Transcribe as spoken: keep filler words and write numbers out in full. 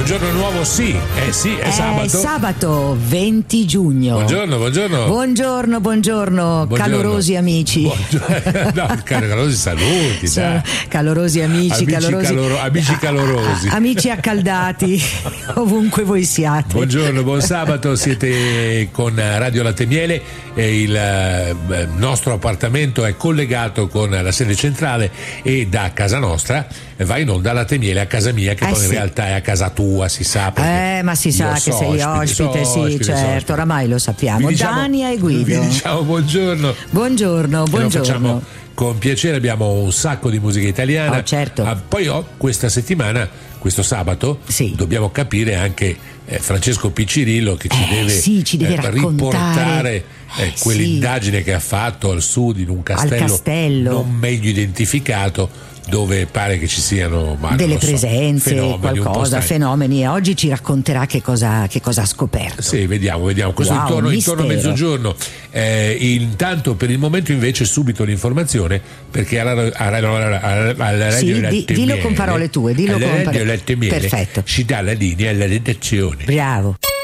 giorno nuovo, sì, eh sì, è, è sabato. sabato venti giugno. Buongiorno, buongiorno. Buongiorno, buongiorno, Buongiorno. calorosi amici. Buongiorno. No, calorosi saluti, Sono dai. calorosi amici, Amici calorosi caloro- amici calorosi. a- amici accaldati ovunque voi siate. Buongiorno, buon sabato, siete con Radio Latte e Miele e il eh, nostro appartamento è collegato con la sede centrale e da casa nostra va in onda Latte e Miele a casa mia, che Eh poi sì. in realtà è a casa tua, si sa. perché Eh, ma si sa io che so sei ospite, so sì, ospite, so certo, ospite. oramai lo sappiamo. Vi diciamo- Dania e Guido. Vi diciamo buongiorno. Buongiorno, E lo buongiorno. facciamo con piacere, abbiamo un sacco di musica italiana. Oh, certo. Ah, poi oh, questa settimana, questo sabato, Sì. dobbiamo capire anche eh, Francesco Piccirillo che ci Eh, deve, sì, ci deve eh, raccontare. riportare eh, Eh, quell'indagine che ha fatto al sud in un castello, castello. non meglio identificato, dove pare che ci siano ma non Delle lo so, presenze, fenomeni un po' qualcosa, strani. fenomeni, e oggi ci racconterà che cosa, che cosa ha scoperto. Sì, vediamo, vediamo. Questo Wow, intorno, intorno a mistero. mezzogiorno. Eh, intanto, per il momento, invece, subito l'informazione, perché alla, alla, alla, alla Sì, radio di- Latte e dillo Miele, con parole tue, dillo alla con radio parole- Latte e Miele Perfetto. ci dà la linea alla redazione. Bravo.